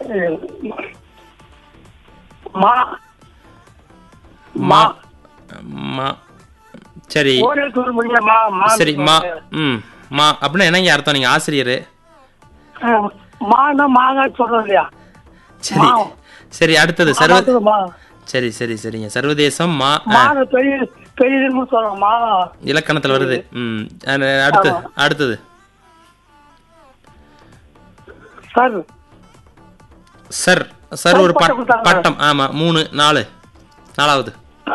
மா மா மா சரி சரி மா மா அப்படின்னா என்னங்க அர்த்தம்? நீங்க ஆசிரியர். மாங்காய் சொல்றோம் இல்லையா? சரி சரி அடுத்தது சரி சரி சரிங்க. சர்வதேசம் மா பெரியதுன்னு சொல்றோம். மா இலக்கணத்துல வருது. அடுத்தது சார். சார் சார் ஒரு பட்டம். ஆமா 3 4 நாலாவது.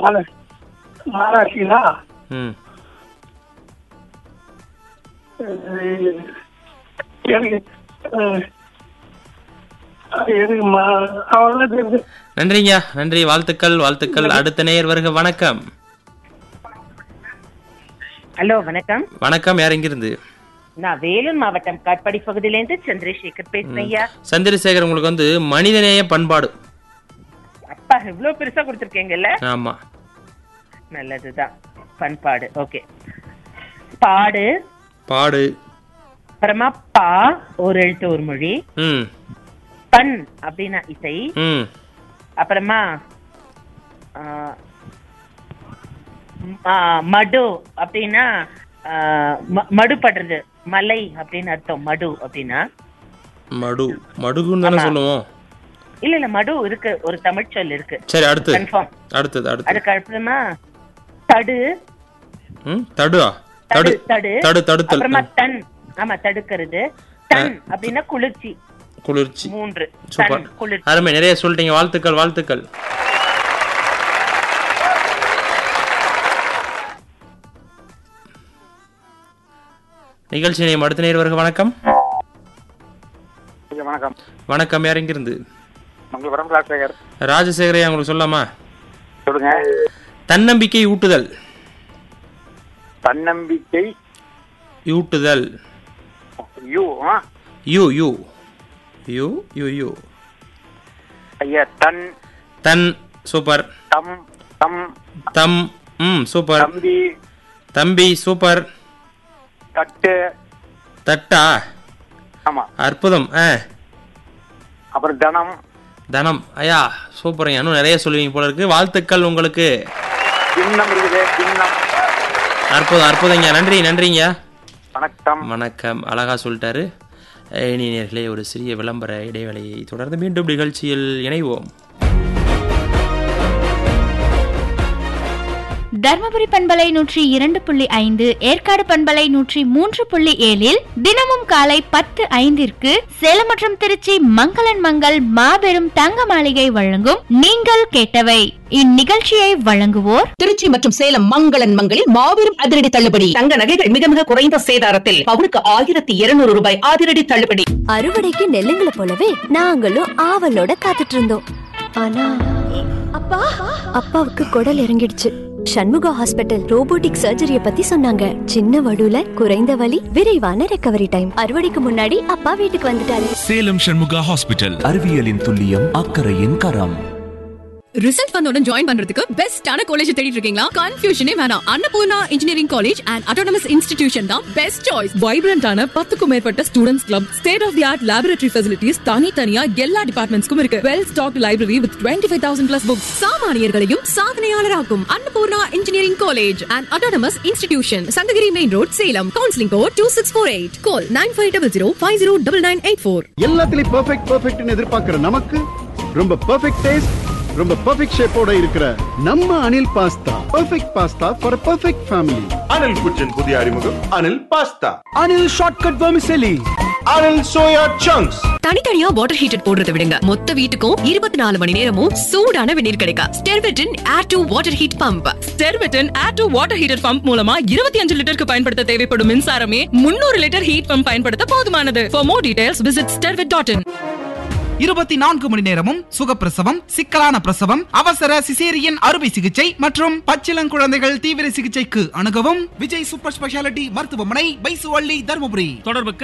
நன்றிங்க, நன்றி. வாழ்த்துக்கள் வாழ்த்துக்கள். அடுத்த நேயர் வருக. வணக்கம். ஹலோ வணக்கம். வணக்கம். யார் எங்கிருந்து? நான் வேலூர் மாவட்டம் காட்பாடி பகுதியிலேருந்து சந்திரசேகர் பேசுறேன் ஐயா. சந்திரசேகர், உங்களுக்கு வந்து மனிதநேய பண்பாடு. அப்பா இவ்வளவு பெருசா கொடுத்திருக்கீங்கல்ல? ஆமா, நல்லதுதான். பண்பாடு. ஓகே. பாடு பாடு. அப்புறமா பா ஒரு எழுத்து ஒரு மொழி. பண் அப்படின்னா இசை. அப்புறமா மடு அப்படின்னா மடுபடுறது, மலை அப்படின்னு அர்த்தம். மடு அப்படின்னா மடு மடுகுன்னு தானே சொல்லுவோம். இல்ல இல்ல, மடு இருக்கு, ஒரு தமிழ் சொல் இருக்கு. சரி, அடுத்து கன்ஃபார்ம். அடுத்து அதுக்கு அப்புறமா தடு. தடுவா? தடு தடு தடு தடுத்தல். அப்புறமா தன். ஆமா, தடுக்கிறது. தன் அப்படின்னா குளிர்ச்சி. குளிர்ச்சி. 3. சூப்பர், அருமை. நிறைய சொல்லிட்டீங்க. வாழ்த்துக்கள் வாழ்த்துக்கள். நிகழ்ச்சி நேயம். அடுத்த நேர் வருக. வணக்கம். வணக்கம். வணக்கம். யார் எங்கிருந்து? ராஜசேகர். ராஜசேகரையா, உங்களுக்கு சொல்லலாமா? சொல்லுங்க. தன்னம்பிக்கை ஊட்டுதல். தன்னம்பிக்கை ஊட்டுதல். You you you you you you. ஐயா, தன். தன். சூப்பர். தம் தம் தம். சூப்பர். தம்பி. தம்பி. சூப்பர். தட்டு. தட்டா? ஆமா, அற்புதம். அப்புறம் தனம். தனம். ஐயா சூப்பருங்க. இன்னும் நிறைய சொல்லுவீங்க போல இருக்கு. வாழ்த்துக்கள் உங்களுக்கு. சின்னம் இருக்குது. சின்னம். அற்புதம் அற்புதங்க. நன்றி நன்றிங்க. வணக்கம். வணக்கம். அழகா சொல்லிட்டாரு. இனியர்களே, ஒரு சிறிய விளம்பர இடைவேளையை தொடர்ந்து மீண்டும் நிகழ்ச்சியில் இணைவோம். தர்மபுரி பண்பலை 102.5, ஏற்காடு பண்பலை 103.7 தினமும் காலை 10:05 சேலம் மற்றும் திருச்சி மங்களன் மங்கள் மாபெரும் தங்க மாளிகை வழங்கும் நீங்கள் கேட்டவை. இந்நிகழ்ச்சியை வழங்குவோர் திருச்சி மற்றும் சேலம் மங்களன் மங்களில் மாபெரும் அதிரடி தள்ளுபடி. தங்க நகைகள் மிக மிக குறைந்த சேதாரத்தில் பவுனுக்கு 1200 ரூபாய் அதிரடி தள்ளுபடி. அறுவடைக்கு நெல்லுங்களை போலவே நாங்களும் ஆவலோட காத்துட்டு இருந்தோம். ஆனா அப்பாவுக்கு குடல் இறங்கிடுச்சு. சண்முகா ஹாஸ்பிட்டல் ரோபோட்டிக் சர்ஜரிய பத்தி சொன்னாங்க. சின்ன வடுல குறைந்த வலி, விரைவான ரெக்கவரி டைம். அறுவடைக்கு முன்னாடி அப்பா வீட்டுக்கு வந்துட்டாரு. சேலம் சண்முகா ஹாஸ்பிட்டல். அறிவியலின் துல்லியம், அக்கறையின் கரம். ரிசல்ட் வந்தோட ஜாயின் பண்றதுக்கு பெஸ்டான காலேஜ் தேடிட்டு இருக்கீங்களா? கன்ஃபியூஷனே வேணாம். Annapurna engineering college and autonomous institution தான் பெஸ்ட் சாய்ஸ். வைப்ரண்டான 10க்கும் மேற்பட்ட students club, state of the art laboratory facilities, தனித்தனியா எல்லா டிபார்ட்மெண்ட்ஸ்க்கும் இருக்கு. Well stocked library with 25,000 plus books. சாமானியர்களையும் சாதனையாளராக்கும் Annapurna engineering college and autonomous institution, Sankagiri main road, Salem. Counselling code 2648. கால் 9500509984. எல்லாத்துலயும் பெர்ஃபெக்ட்னு எதிர்பார்க்கிற நமக்கு ரொம்ப பெர்ஃபெக்ட் டேஸ்ட், ரொம்ப பெர்ஃபெக்ட் ஷேப்போட இருக்கிற நம்ம Anil pasta. Perfect pasta for perfect family. Anil குச்சின் புதிய அறிமுகம் Anil pasta. Anil shortcut vermicelli. Anil soya chunks. தனித்தனியா வாட்டர் ஹீட்டர் போடுறதை விடுங்க, மொத்த வீட்டுக்கும் 24 மணி நேரமும் சூடான வெந்நீர் கிடைக்கும். ஸ்டெர்வெட்டின் air to water heat pump. ஸ்டெர்வெட்டின் air to water heater pump மூலமா 25 லிட்டருக்கு பயன்படுத்த தேவைப்படும் மின்சாரமே 300 லிட்டர் ஹீட் பம்ப் பயன்படுத்த போதுமானது. For more details visit stervet.in. 24 மணி நேரமும் சுகப்பிரசவம், சிக்கலான பிரசவம், அவசர சிசேரியன் அறுவை சிகிச்சை மற்றும் பச்சிளங்குழந்தைகள் தீவிர சிகிச்சைக்கு அணுகவும் விஜய் சூப்பர் ஸ்பெஷாலிட்டி மருத்துவமனை, பைசுவள்ளி, தர்மபுரி. தொடர்புக்கு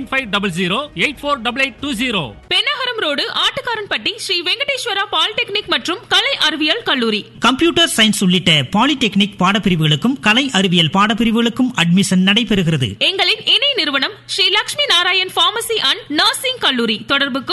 9500848820. பெண்ணகரம் ரோடு, ஆட்டுக்காரன்பட்டி, ஸ்ரீ வெங்கடேஸ்வரா பாலிடெக்னிக் மற்றும் கலை அறிவியல் கல்லூரி. கம்ப்யூட்டர் சயின்ஸ் உள்ளிட்ட பாலிடெக்னிக் பாடப்பிரிவுகளுக்கும் கலை அறிவியல் பாடப்பிரிவுகளுக்கும் அட்மிஷன் நடைபெறுகிறது. எங்களின் இணை நிறுவனம் Sri Lakshmi Narayan pharmacy and nursing கல்லூரி. தொடர்புக்கு